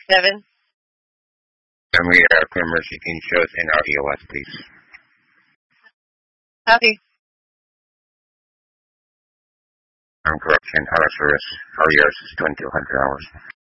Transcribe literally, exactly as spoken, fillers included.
Seven. Tell me your grammar seeking shows in R E O S, please. Copy. And correction, Allosaurus, Arios is twenty-two hundred hours.